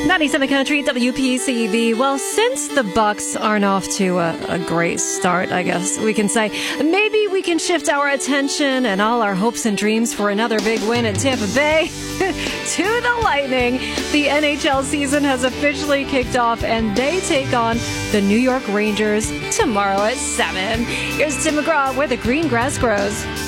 97 Country, WPCB. Well, since the Bucks aren't off to a great start, I guess we can say, maybe we can shift our attention and all our hopes and dreams for another big win at Tampa Bay to the Lightning. The NHL season has officially kicked off, and they take on the New York Rangers tomorrow at 7. Here's Tim McGraw where the green grass grows.